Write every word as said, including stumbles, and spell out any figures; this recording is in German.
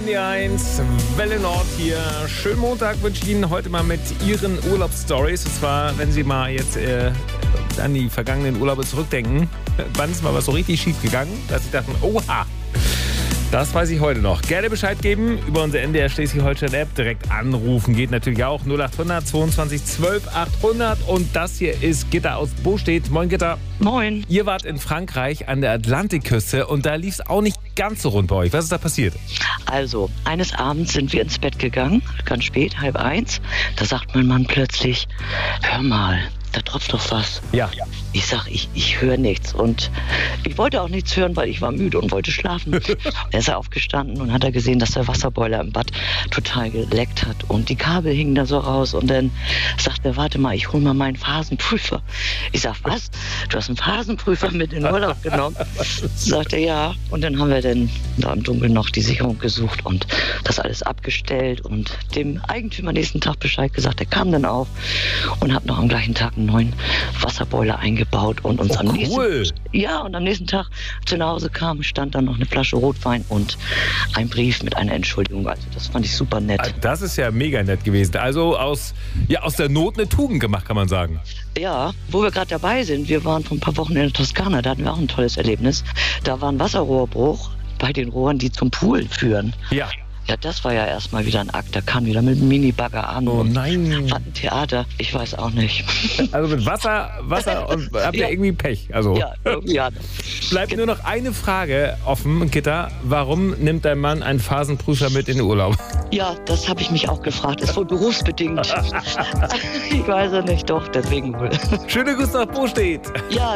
N D R eins, Welle Nord hier. Schönen Montag wünsche ich Ihnen heute mal mit Ihren Urlaubsstories. Und zwar, wenn Sie mal jetzt äh, an die vergangenen Urlaube zurückdenken. Wann ist mal was so richtig schief gegangen, dass Sie dachten, oha, das weiß ich heute noch. Gerne Bescheid geben über unsere N D R Schleswig-Holstein-App. Direkt anrufen geht natürlich auch. null acht hundert zweiundzwanzig zwölf achthundert. Und das hier ist Gitta aus Bostedt. Moin Gitta. Moin. Ihr wart in Frankreich an der Atlantikküste und da lief es auch nicht ganz so rund bei euch. Was ist da passiert? Also, eines Abends sind wir ins Bett gegangen, ganz spät, halb eins. Da sagt mein Mann plötzlich, hör mal, da tropft doch was. Ja. Ich sag, ich, ich höre nichts. Und ich wollte auch nichts hören, weil ich war müde und wollte schlafen. Er ist aufgestanden und hat er gesehen, dass der Wasserboiler im Bad total geleckt hat. Und die Kabel hingen da so raus. Und dann sagt er, warte mal, ich hol mal meinen Phasenprüfer. Ich sag, was? Du hast einen Phasenprüfer mit in den Urlaub genommen? Sagt er, ja. Und dann haben wir dann da im Dunkeln noch die Sicherung gesucht und das alles abgestellt und dem Eigentümer nächsten Tag Bescheid gesagt. Er kam dann auf und hat noch am gleichen Tag einen neuen Wasserboiler eingebaut und uns Oh, am cool. nächsten ja und am nächsten Tag, als wir nach Hause kamen, stand dann noch eine Flasche Rotwein und ein Brief mit einer Entschuldigung. Also das fand ich super nett. Das ist ja mega nett gewesen. Also aus, ja, aus der Not eine Tugend gemacht, kann man sagen. Ja, wo wir gerade dabei sind, wir waren vor ein paar Wochen in der Toskana, da hatten wir auch ein tolles Erlebnis. Da war ein Wasserrohrbruch bei den Rohren, die zum Pool führen. Ja. Ja, das war ja erstmal wieder ein Akt. Da kam wieder mit einem Minibagger an. Oh und nein. War ein Theater. Ich weiß auch nicht. Also mit Wasser, Wasser und habt ihr Ja. irgendwie Pech. Also Ja, irgendwie ja. bleibt nur noch eine Frage offen, Gitta. Warum nimmt dein Mann einen Phasenprüfer mit in den Urlaub? Ja, das habe ich mich auch gefragt. Ist wohl berufsbedingt. Ich weiß es nicht, doch, deswegen wohl. Schöne Grüße nach Bostedt. Ja.